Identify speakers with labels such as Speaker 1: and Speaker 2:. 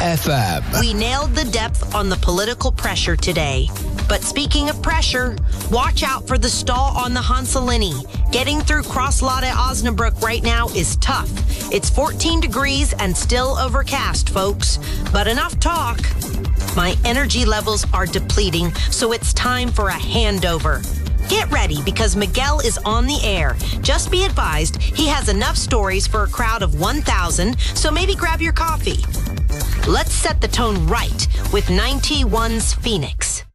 Speaker 1: FM.
Speaker 2: We nailed the depth on the political pressure today. But speaking of pressure, watch out for the stall on the Hanselini. Getting through Crosslade Osnabrück right now is tough. It's 14 degrees and still overcast, folks. But enough talk. My energy levels are depleting, so it's time for a handover. Get ready because Miguel is on the air. Just be advised, he has enough stories for a crowd of 1,000, so maybe grab your coffee. Let's set the tone right with 91's Phoenix.